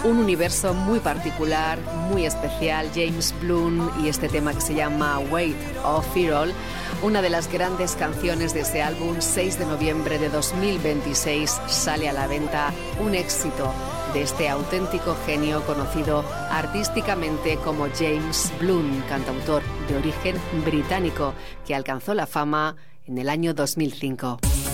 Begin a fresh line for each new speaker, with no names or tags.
Un universo muy particular, muy especial, James Blunt y este tema que se llama Weight of It All, una de las grandes canciones de ese álbum. 6 de noviembre de 2026 sale a la venta un éxito de este auténtico genio conocido artísticamente como James Blunt, cantautor de origen británico que alcanzó la fama en el año 2005.